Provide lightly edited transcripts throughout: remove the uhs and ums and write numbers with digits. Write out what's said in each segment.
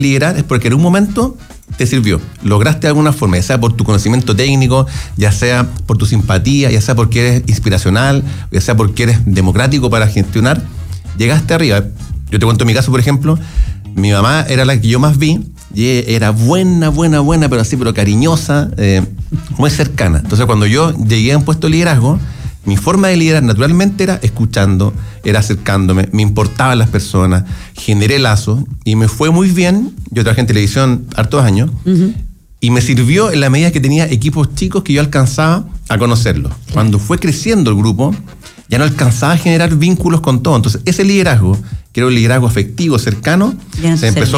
liderar es porque en un momento te sirvió, lograste de alguna forma, ya sea por tu conocimiento técnico, ya sea por tu simpatía, ya sea porque eres inspiracional, ya sea porque eres democrático para gestionar, llegaste arriba. Yo te cuento mi caso, por ejemplo, mi mamá era la que yo más vi, y era buena, pero cariñosa, muy cercana. Entonces cuando yo llegué a un puesto de liderazgo, mi forma de liderar naturalmente era escuchando, era acercándome, me importaban las personas, generé lazos y me fue muy bien. Yo trabajé en televisión hartos años y me sirvió en la medida que tenía equipos chicos que yo alcanzaba a conocerlos. Cuando fue creciendo el grupo, ya no alcanzaba a generar vínculos con todo. Entonces ese liderazgo, que era un liderazgo afectivo, cercano, se empezó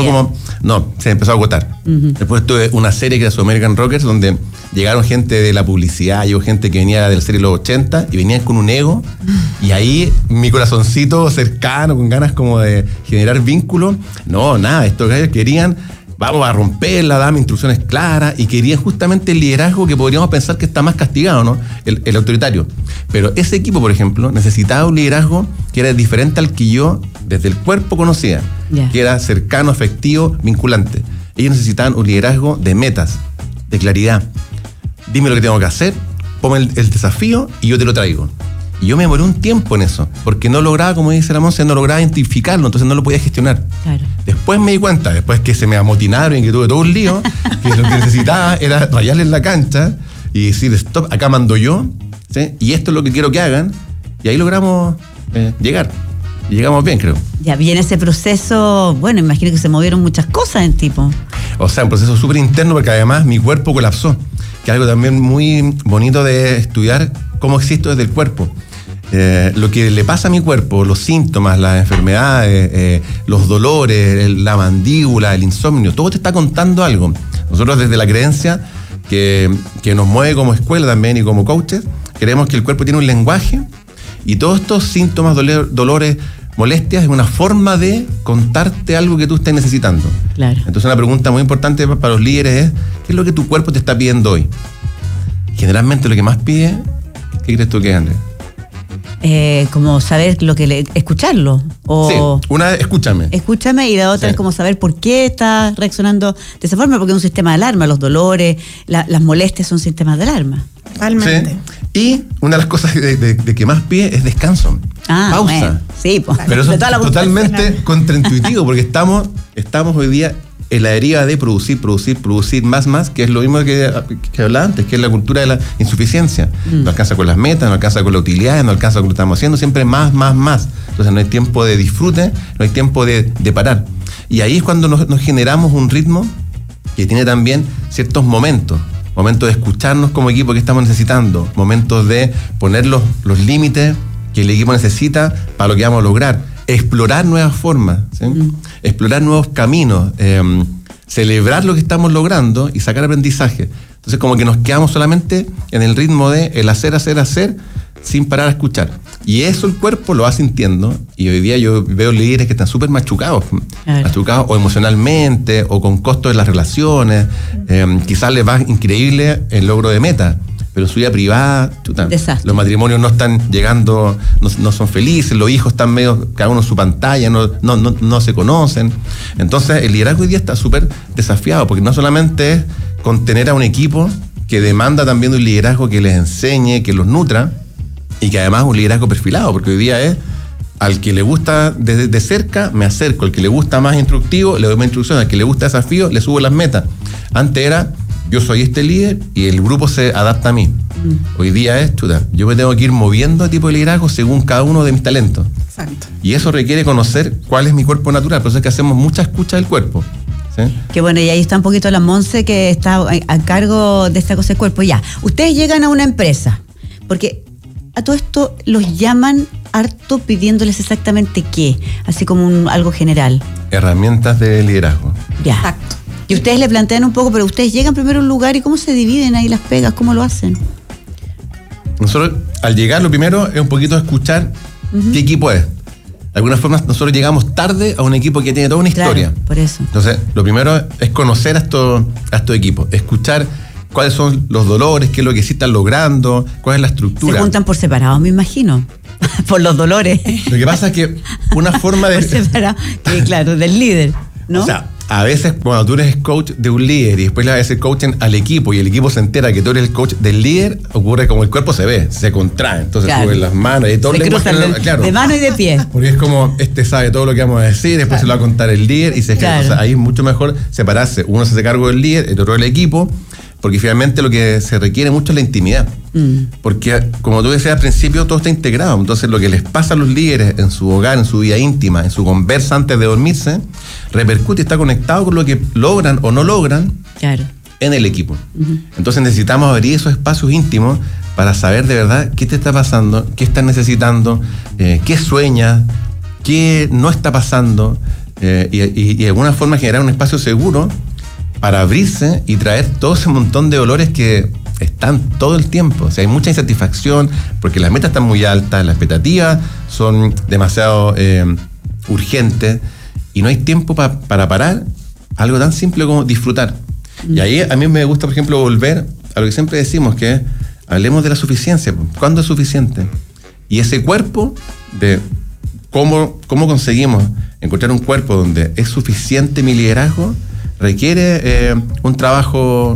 a agotar. Después tuve una serie que era American Rockers, donde llegaron gente de la publicidad, llegó gente que venía de la serie de los 80 y venían con un ego, y ahí mi corazoncito cercano, con ganas como de generar vínculos, estos gallos querían, vamos a romperla, dame instrucciones claras, y querían justamente el liderazgo que podríamos pensar que está más castigado, ¿no? El autoritario. Pero ese equipo, por ejemplo, necesitaba un liderazgo que era diferente al que yo desde el cuerpo conocía, que era cercano, afectivo, vinculante. Ellos necesitaban un liderazgo de metas, de claridad. Dime lo que tengo que hacer, ponme el desafío y yo te lo traigo. Y yo me demoré un tiempo en eso, porque no lograba, como dice la Monse, no lograba identificarlo, entonces no lo podía gestionar. Claro. Después me di cuenta, después que se me amotinaron y que tuve todo un lío, que lo que necesitaba era rayarle en la cancha y decir, stop, acá mando yo, ¿sí? Y esto es lo que quiero que hagan, y ahí logramos llegar. Y llegamos bien, creo. Ya viene ese proceso, bueno, imagino que se movieron muchas cosas en tipo. O sea, un proceso súper interno, porque además mi cuerpo colapsó, que es algo también muy bonito de estudiar cómo existo desde el cuerpo. Lo que le pasa a mi cuerpo, los síntomas, las enfermedades, los dolores, la mandíbula, el insomnio, todo te está contando algo. Nosotros desde la creencia que nos mueve como escuela también y como coaches, creemos que el cuerpo tiene un lenguaje y todos estos síntomas, dolores, molestias es una forma de contarte algo que tú estés necesitando. Claro. Entonces una pregunta muy importante para los líderes es, ¿qué es lo que tu cuerpo te está pidiendo hoy? Generalmente lo que más pide, ¿qué crees tú que es, Andrea? Como saber escucharlo. O sí, una, escúchame. Escúchame, y la otra es como saber por qué está reaccionando de esa forma, porque es un sistema de alarma, los dolores, las molestias son sistemas de alarma. Totalmente. Sí. Y una de las cosas de que más pide es descanso. Pausa. Bueno, sí, pues. Pero eso es totalmente contraintuitivo, porque estamos hoy día en la deriva de producir más, que es lo mismo que hablaba antes, que es la cultura de la insuficiencia. No alcanza con las metas, no alcanza con las utilidades, no alcanza con lo que estamos haciendo, siempre más. Entonces no hay tiempo de disfrute, no hay tiempo de parar. Y ahí es cuando nos generamos un ritmo que tiene también ciertos momentos de escucharnos como equipo que estamos necesitando, momentos de poner los límites que el equipo necesita para lo que vamos a lograr. Explorar nuevas formas, ¿sí? Explorar nuevos caminos, celebrar lo que estamos logrando y sacar aprendizaje. Entonces como que nos quedamos solamente en el ritmo de el hacer, sin parar a escuchar. Y eso el cuerpo lo va sintiendo, y hoy día yo veo líderes que están súper machucados o emocionalmente, o con costos de las relaciones, quizás les va increíble el logro de meta, pero en su vida privada, los matrimonios no están llegando, no son felices, los hijos están medio, cada uno en su pantalla, no se conocen. Entonces el liderazgo hoy día está súper desafiado, porque no solamente es contener a un equipo que demanda también de un liderazgo que les enseñe, que los nutra, y que además es un liderazgo perfilado, porque hoy día es al que le gusta de cerca, me acerco, al que le gusta más instructivo, le doy más instrucción, al que le gusta desafío, le subo las metas. Antes era, yo soy este líder y el grupo se adapta a mí. Hoy día es, yo me tengo que ir moviendo a tipo de liderazgo según cada uno de mis talentos. Exacto. Y eso requiere conocer cuál es mi cuerpo natural, por eso es que hacemos mucha escucha del cuerpo. ¿Sí? Que bueno, y ahí está un poquito la Monse, que está a cargo de esta cosa del cuerpo. Ya, ustedes llegan a una empresa, porque a todo esto los llaman harto pidiéndoles exactamente qué, así como algo general. Herramientas de liderazgo. Ya. Exacto. Y ustedes le plantean un poco, pero ustedes llegan primero a un lugar, y ¿cómo se dividen ahí las pegas? ¿Cómo lo hacen? Nosotros, al llegar, lo primero es un poquito escuchar qué equipo es. De alguna forma, nosotros llegamos tarde a un equipo que tiene toda una historia. Claro, por eso. Entonces, lo primero es conocer a estos equipos, escuchar cuáles son los dolores, qué es lo que sí están logrando, cuál es la estructura. Se juntan por separado, me imagino, por los dolores. Lo que pasa es que una forma de... Por separado, claro, del líder, ¿no? O sea, a veces cuando tú eres coach de un líder y después le vas a hacer coaching al equipo y el equipo se entera que tú eres el coach del líder, ocurre como el cuerpo se ve, se contrae, entonces suben las manos y todo se cruzan de mano y de pie. Porque es como, sabe todo lo que vamos a decir, después se lo va a contar el líder y se queda. O sea, ahí es mucho mejor separarse. Uno se hace cargo del líder, el otro del equipo, porque finalmente lo que se requiere mucho es la intimidad. Porque, como tú decías al principio, todo está integrado. Entonces, lo que les pasa a los líderes en su hogar, en su vida íntima, en su conversa antes de dormirse, repercute y está conectado con lo que logran o no logran en el equipo. Entonces, necesitamos abrir esos espacios íntimos para saber de verdad qué te está pasando, qué estás necesitando, qué sueñas, qué no está pasando, y de alguna forma generar un espacio seguro para abrirse y traer todo ese montón de dolores que están todo el tiempo. O sea, hay mucha insatisfacción porque las metas están muy altas, las expectativas son demasiado urgentes y no hay tiempo para parar algo tan simple como disfrutar. Y ahí a mí me gusta, por ejemplo, volver a lo que siempre decimos, que hablemos de la suficiencia. ¿Cuándo es suficiente? Y ese cuerpo de cómo conseguimos encontrar un cuerpo donde es suficiente mi liderazgo, requiere un trabajo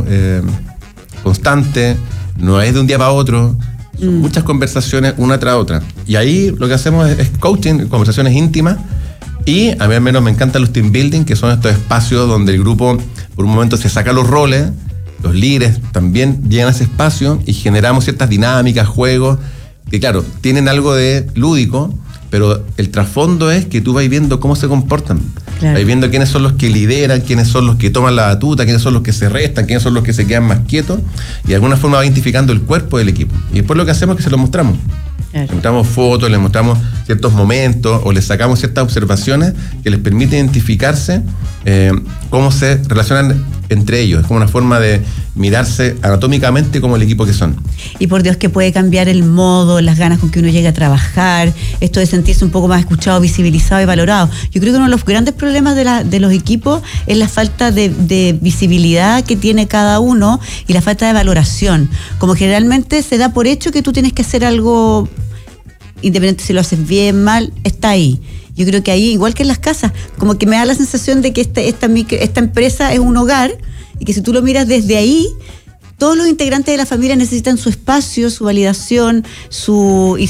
constante, no es de un día para otro, son muchas conversaciones una tras otra. Y ahí lo que hacemos es coaching, conversaciones íntimas, y a mí al menos me encantan los team building, que son estos espacios donde el grupo por un momento se saca los roles, los líderes también llegan a ese espacio y generamos ciertas dinámicas, juegos, que claro, tienen algo de lúdico, pero el trasfondo es que tú vas viendo cómo se comportan. Vas viendo quiénes son los que lideran, quiénes son los que toman la batuta, quiénes son los que se restan, quiénes son los que se quedan más quietos, y de alguna forma va identificando el cuerpo del equipo. Y después lo que hacemos es que se lo mostramos. Les mostramos fotos, les mostramos ciertos momentos o les sacamos ciertas observaciones que les permite identificarse cómo se relacionan entre ellos. Es como una forma de mirarse anatómicamente como el equipo que son. Y por Dios que puede cambiar el modo, las ganas con que uno llega a trabajar, esto de sentirse un poco más escuchado, visibilizado y valorado. Yo creo que uno de los grandes problemas de los equipos es la falta de visibilidad que tiene cada uno y la falta de valoración. Como generalmente se da por hecho que tú tienes que hacer algo, independiente si lo haces bien, mal, está ahí. Yo creo que ahí, igual que en las casas, como que me da la sensación de que esta empresa es un hogar y que si tú lo miras desde ahí, todos los integrantes de la familia necesitan su espacio, su validación, su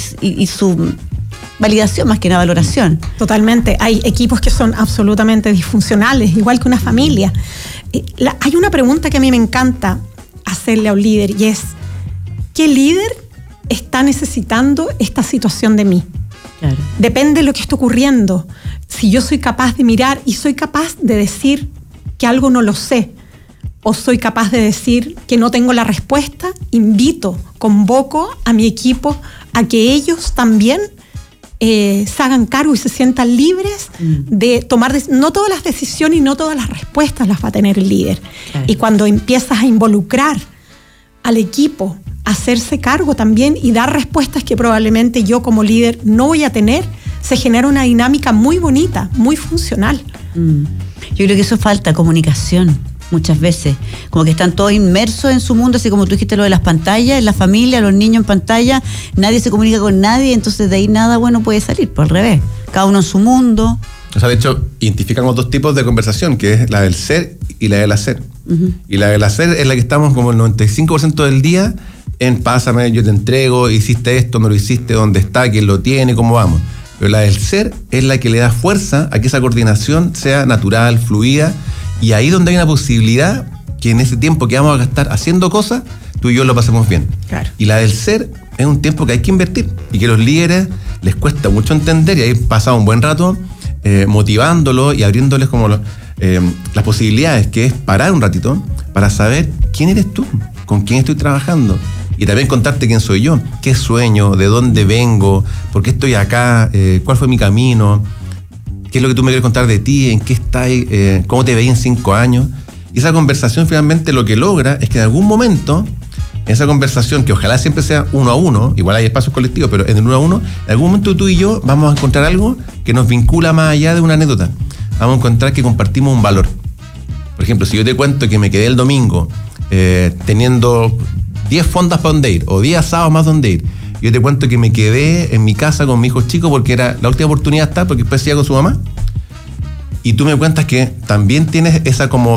validación más que una valoración. Totalmente. Hay equipos que son absolutamente disfuncionales, igual que una familia. Hay una pregunta que a mí me encanta hacerle a un líder y es, ¿qué líder está necesitando esta situación de mí? Claro. Depende de lo que está ocurriendo. Si yo soy capaz de mirar y soy capaz de decir que algo no lo sé, o soy capaz de decir que no tengo la respuesta, convoco a mi equipo a que ellos también se hagan cargo y se sientan libres de tomar no todas las decisiones y no todas las respuestas las va a tener el líder. Claro. Y cuando empiezas a involucrar al equipo, hacerse cargo también y dar respuestas que probablemente yo como líder no voy a tener, se genera una dinámica muy bonita, muy funcional. Yo creo que eso falta, comunicación, muchas veces. Como que están todos inmersos en su mundo, así como tú dijiste lo de las pantallas, la familia, los niños en pantalla, nadie se comunica con nadie, entonces de ahí nada bueno puede salir, por el revés. Cada uno en su mundo. O sea, de hecho, identificamos dos tipos de conversación, que es la del ser y la del hacer. Y la del hacer es la que estamos como el 95% del día en pásame, yo te entrego, hiciste esto, no lo hiciste, dónde está, quién lo tiene, cómo vamos. Pero la del ser es la que le da fuerza a que esa coordinación sea natural, fluida, y ahí donde hay una posibilidad que en ese tiempo que vamos a gastar haciendo cosas, tú y yo lo pasemos bien. Claro. Y la del ser es un tiempo que hay que invertir y que a los líderes les cuesta mucho entender, y ahí pasado un buen rato motivándolos y abriéndoles como las posibilidades, que es parar un ratito para saber quién eres tú, con quién estoy trabajando. Y también contarte quién soy yo, qué sueño, de dónde vengo, por qué estoy acá, cuál fue mi camino, qué es lo que tú me quieres contar de ti, en qué estás, cómo te veí en 5 años. Y esa conversación finalmente lo que logra es que en algún momento, esa conversación, que ojalá siempre sea 1 a 1, igual hay espacios colectivos, pero en el 1 a 1, en algún momento tú y yo vamos a encontrar algo que nos vincula más allá de una anécdota. Vamos a encontrar que compartimos un valor. Por ejemplo, si yo te cuento que me quedé el domingo teniendo 10 fondas para donde ir, o 10 asados más donde ir. Yo te cuento que me quedé en mi casa con mi hijo chico porque era la última oportunidad de estar, porque después se iba con su mamá. y tú me cuentas que también tienes esa como